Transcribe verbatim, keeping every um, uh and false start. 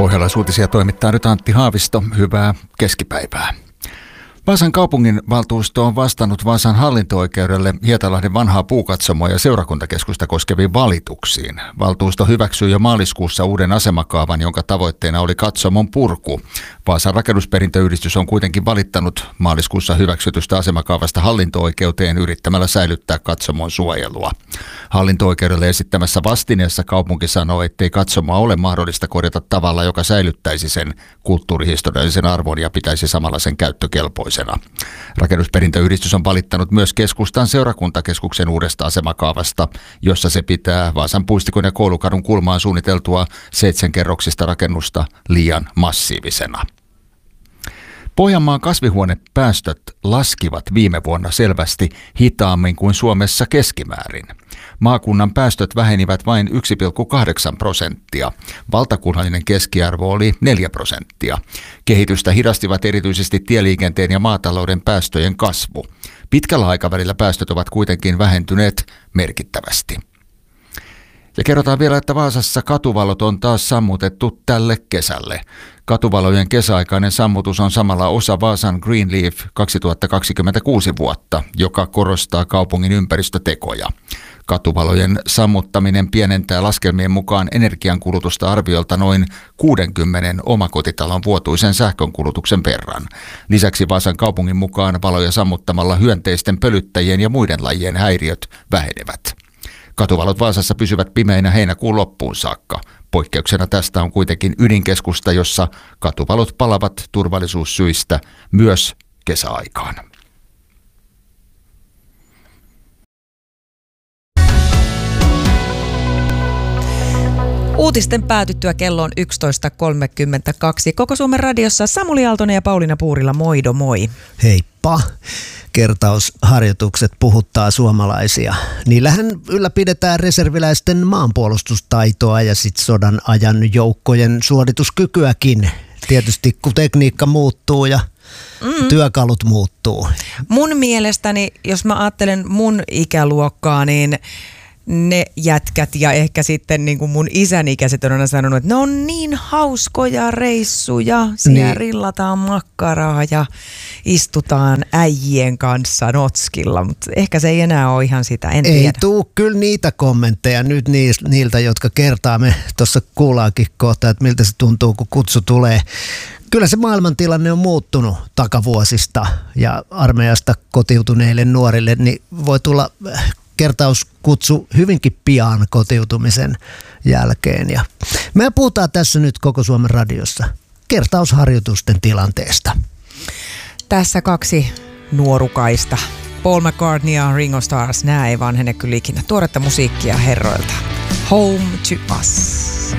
Pohjalaisuutisia toimittaa nyt Antti Haavisto. Hyvää keskipäivää. Vaasan kaupungin valtuusto on vastannut Vaasan hallinto-oikeudelle Hietalahden vanhaa puukatsomoa ja seurakuntakeskusta koskeviin valituksiin. Valtuusto hyväksyi jo maaliskuussa uuden asemakaavan, jonka tavoitteena oli katsomon purku. Vaasan rakennusperintöyhdistys on kuitenkin valittanut maaliskuussa hyväksytystä asemakaavasta hallinto-oikeuteen yrittämällä säilyttää katsomon suojelua. Hallinto-oikeudelle esittämässä vastineessa kaupunki sanoo, ettei katsomoa ole mahdollista korjata tavalla, joka säilyttäisi sen kulttuurihistoriallisen arvon ja pitäisi samalla sen käyttökelpoisena. Rakennusperintöyhdistys on valittanut myös keskustan seurakuntakeskuksen uudesta asemakaavasta, jossa se pitää Vaasan Puistikon ja Koulukadun kulmaan suunniteltua seitsemänkerroksista rakennusta liian massiivisena. Pohjanmaan kasvihuonepäästöt laskivat viime vuonna selvästi hitaammin kuin Suomessa keskimäärin. Maakunnan päästöt vähenivät vain yksi pilkku kahdeksan prosenttia. Valtakunnallinen keskiarvo oli neljä prosenttia. Kehitystä hidastivat erityisesti tieliikenteen ja maatalouden päästöjen kasvu. Pitkällä aikavälillä päästöt ovat kuitenkin vähentyneet merkittävästi. Ja kerrotaan vielä, että Vaasassa katuvalot on taas sammutettu tälle kesälle. Katuvalojen kesäaikainen sammutus on samalla osa Vaasan Green Leaf kaksituhattakaksikymmentäkuusi vuotta, joka korostaa kaupungin ympäristötekoja. Katuvalojen sammuttaminen pienentää laskelmien mukaan energiankulutusta arviolta noin kuudenkymmenen omakotitalon vuotuisen sähkönkulutuksen verran. Lisäksi Vaasan kaupungin mukaan valoja sammuttamalla hyönteisten, pölyttäjien ja muiden lajien häiriöt vähenevät. Katuvalot Vaasassa pysyvät pimeinä heinäkuun loppuun saakka. Poikkeuksena tästä on kuitenkin ydinkeskusta, jossa katuvalot palavat turvallisuussyistä myös kesäaikaan. Uutisten päätyttyä kello on yksitoista kolmekymmentäkaksi. Koko Suomen radiossa Samuli Aaltonen ja Pauliina Puurila, moido moi. Heippa. Kertausharjoitukset puhuttaa suomalaisia. Niillähän ylläpidetään reserviläisten maanpuolustustaitoa ja sit sodan ajan joukkojen suorituskykyäkin. Tietysti kun tekniikka muuttuu ja mm. työkalut muuttuu. Mun mielestäni, jos mä ajattelen mun ikäluokkaa, niin ne jätkät ja ehkä sitten niin kuin mun isän ikäiset on aina sanonut, että ne on niin hauskoja reissuja. Siellä niin. rillataan makkaraa ja istutaan äijien kanssa notskilla, mutta ehkä se ei enää ole ihan sitä, en Ei tiedä. tuu kyllä niitä kommentteja nyt niiltä, jotka kertaa me tuossa kuullaankin kohta, että miltä se tuntuu, kun kutsu tulee. Kyllä se maailmantilanne on muuttunut takavuosista ja armeijasta kotiutuneille nuorille, niin voi tulla kertauskutsu hyvinkin pian kotiutumisen jälkeen. Ja me puhutaan tässä nyt koko Suomen radiossa kertausharjoitusten tilanteesta. Tässä kaksi nuorukaista. Paul McCartney ja Ringo Starr, nämä ei vanhene kyllä ikinä. Tuoretta musiikkia herroilta. Home to Us.